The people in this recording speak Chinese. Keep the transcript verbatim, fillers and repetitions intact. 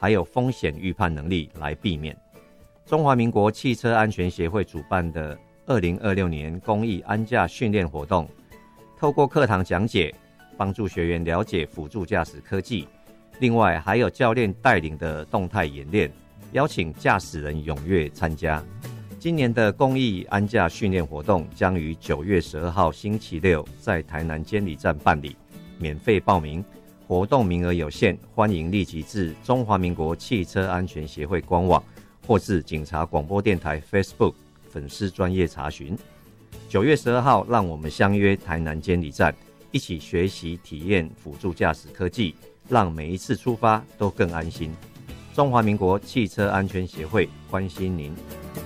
还有风险预判能力来避免。中华民国汽车安全协会主办的二零二六年公益安驾训练活动，透过课堂讲解，帮助学员了解辅助驾驶科技，另外还有教练带领的动态演练，邀请驾驶人踊跃参加。今年的公益安驾训练活动将于九月十二号星期六在台南监理站办理，免费报名，活动名额有限，欢迎立即至中华民国汽车安全协会官网或至警察广播电台 Facebook 粉丝专页查询。九月十二号，让我们相约台南监理站，一起学习体验辅助驾驶科技，让每一次出发都更安心。中华民国汽车安全协会关心您。